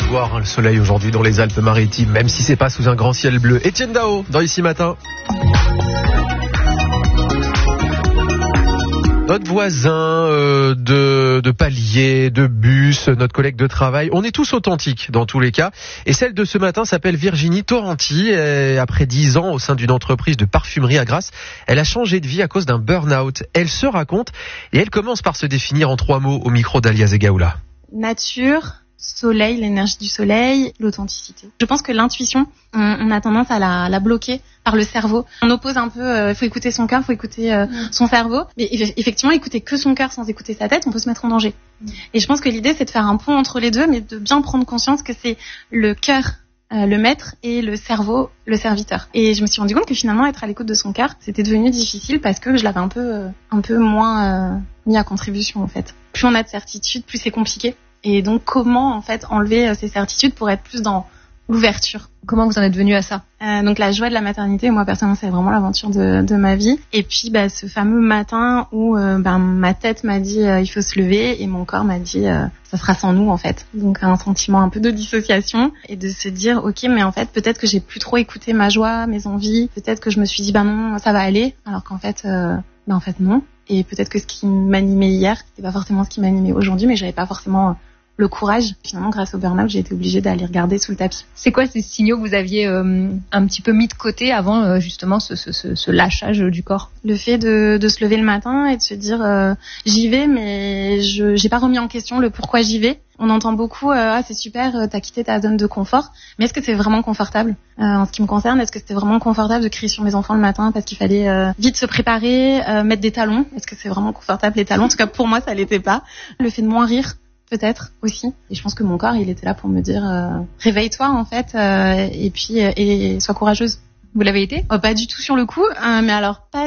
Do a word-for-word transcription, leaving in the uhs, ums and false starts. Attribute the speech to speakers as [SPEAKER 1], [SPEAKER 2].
[SPEAKER 1] le voir, hein, le soleil aujourd'hui dans les Alpes-Maritimes, même si c'est pas sous un grand ciel bleu. Etienne Dao, dans Ici Matin. Notre voisin euh, de, de palier, de bus, notre collègue de travail, on est tous authentiques dans tous les cas. Et celle de ce matin s'appelle Virginie Torrenti. Et après dix ans au sein d'une entreprise de parfumerie à Grasse, elle a changé de vie à cause d'un burn-out. Elle se raconte et elle commence par se définir en trois mots au micro d'Alia Zegaoula.
[SPEAKER 2] Nature, soleil, l'énergie du soleil, l'authenticité. Je pense que l'intuition, on, on a tendance à la, la bloquer par le cerveau. On oppose un peu, il euh, faut écouter son cœur, il faut écouter euh, mmh. son cerveau. Mais effectivement, écouter que son cœur sans écouter sa tête, on peut se mettre en danger. Mmh. Et je pense que l'idée, c'est de faire un pont entre les deux, mais de bien prendre conscience que c'est le cœur euh, le maître et le cerveau le serviteur. Et je me suis rendu compte que finalement, être à l'écoute de son cœur, c'était devenu difficile parce que je l'avais un peu, euh, un peu moins euh, mis à contribution en fait. Plus on a de certitude, plus c'est compliqué. Et donc, comment en fait enlever ces certitudes pour être plus dans l'ouverture?
[SPEAKER 3] Comment vous en êtes venu à ça?
[SPEAKER 2] euh, Donc la joie de la maternité, moi personnellement, c'est vraiment l'aventure de, de ma vie. Et puis, bah, ce fameux matin où euh, bah, ma tête m'a dit euh, il faut se lever et mon corps m'a dit euh, ça sera sans nous en fait. Donc un sentiment un peu de dissociation et de se dire ok, mais en fait peut-être que j'ai plus trop écouté ma joie, mes envies. Peut-être que je me suis dit bah non, ça va aller, alors qu'en fait, euh, bah en fait non. Et peut-être que ce qui m'animait hier, c'était pas forcément ce qui m'animait aujourd'hui, mais j'avais pas forcément le courage. Finalement, grâce au burn-out, j'ai été obligée d'aller regarder sous le tapis.
[SPEAKER 3] C'est quoi ces signaux que vous aviez euh, un petit peu mis de côté avant euh, justement ce, ce, ce, ce lâchage du corps?
[SPEAKER 2] Le fait de, de se lever le matin et de se dire euh, j'y vais, mais je j'ai pas remis en question le pourquoi j'y vais. On entend beaucoup euh, ah c'est super, t'as quitté ta zone de confort, mais est-ce que c'est vraiment confortable euh, en ce qui me concerne? Est-ce que c'était vraiment confortable de crier sur mes enfants le matin parce qu'il fallait euh, vite se préparer, euh, mettre des talons? Est-ce que c'est vraiment confortable les talons? En tout cas pour moi ça l'était pas. Le fait de moins rire peut-être aussi, et je pense que mon corps il était là pour me dire euh, réveille-toi en fait euh, et puis euh, et sois courageuse.
[SPEAKER 3] Vous l'avez été?
[SPEAKER 2] Oh, pas du tout sur le coup, euh, mais alors pas